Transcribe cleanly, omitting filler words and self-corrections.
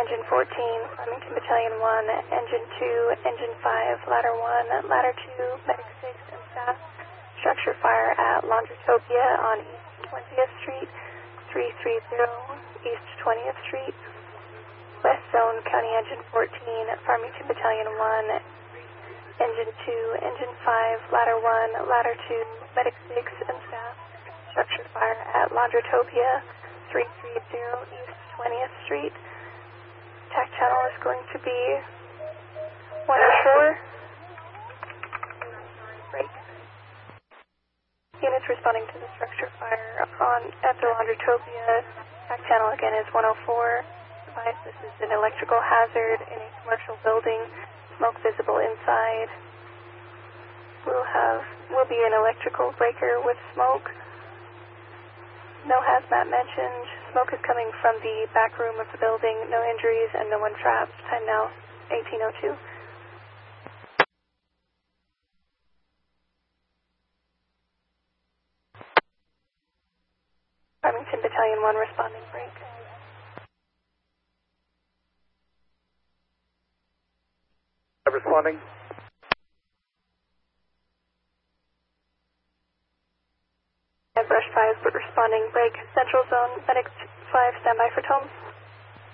Engine 14, Farmington Battalion 1, Engine 2, Engine 5, Ladder 1, Ladder 2, Medic 6, and staff. Structure fire at Laundrotopia on East 20th Street, 330 East 20th Street. West Zone, County Engine 14, Farmington Battalion 1, Engine 2, Engine 5, Ladder 1, Ladder 2, Medic 6, and staff. Structure fire at Laundrotopia, 330 East 20th Street. Attack channel is going to be 104. Break. Units responding to the structure fire at the Laundrotopia. Attack channel again is 104. Advise this is an electrical hazard in a commercial building. Smoke visible inside. Will be an electrical breaker with smoke. No hazmat mentioned. Smoke is coming from the back room of the building. No injuries and no one trapped. Time now, 18:02. Farmington Battalion 1 responding. Break. Responding. Brush 5, but responding. Break. Central Zone, Medic 5, standby for tone.